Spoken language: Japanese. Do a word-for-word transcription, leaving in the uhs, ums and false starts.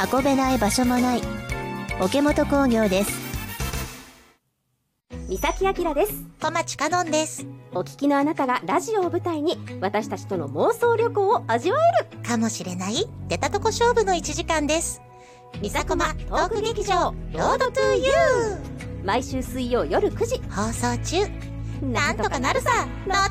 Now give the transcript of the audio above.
運べない場所もない。桶本工業です。 三崎明です。 小町かのんです。 お聞きのあなたがラジオを舞台に私たちとの妄想旅行を味わえるかもしれない出たとこ勝負のいちじかんです。みさこまトーク劇場ロードトゥーユー、 毎週水曜夜くじ放送中。なんとかなるさ、乗っ